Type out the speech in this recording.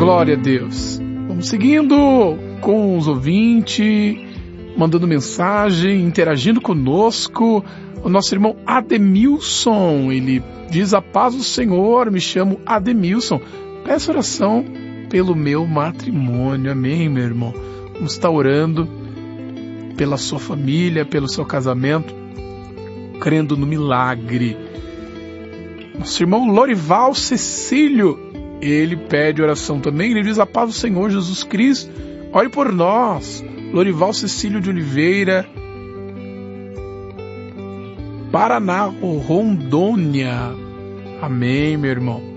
Glória a Deus. Vamos seguindo com os ouvintes, mandando mensagem, interagindo conosco. O nosso irmão Ademilson, ele diz: a paz do Senhor, me chamo Ademilson. Peço oração pelo meu matrimônio. Amém, meu irmão. Vamos estar orando pela sua família, pelo seu casamento, crendo no milagre. Nosso irmão Lorival Cecílio, ele pede oração também. Ele diz: a paz do Senhor Jesus Cristo, ore por nós. Lorival Cecílio de Oliveira, Paraná, Rondônia. Amém, meu irmão.